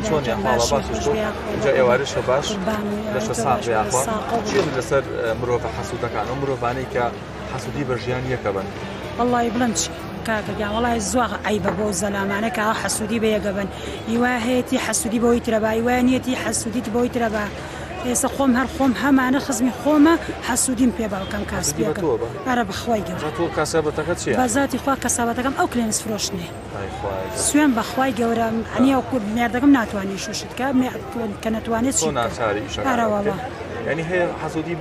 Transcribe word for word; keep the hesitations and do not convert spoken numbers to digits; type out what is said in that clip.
چۆن یاخواڵە باش اینجا ئێوارشە باش دەشە ساق یاخوا چێن لەسەر مرۆڤ حەسوودەکان و مرۆڤانەی کە حەسوودی بە ژیان یەکە بن وەڵڵی بڵم چی کاکەگیان وەڵای زۆر عیبە بۆ زەلامانە کە حەسوودی بە یەکەبن هیوا هەیەی حەسوودی بۆی ترەبا هیوانیەتی حەسوودیت بۆی ترەبا ئێستا خۆم هەر خۆم هەمانە خزمی خۆمە حەسوودیم پێ باوکەم کاسبیەکە ئەرە بەخوای گەورە تۆ کاسەبەتەکە چییە؟ بەذاتی خوا کەسابەتەکەم ئەو کلێنس فرۆشتنێ سوێن بەخوای گەورە هەنیە مێردەکەم ناتوانێت شوشت کە کە نەتوانێت چی بکات. ینی هەیە حەسوودی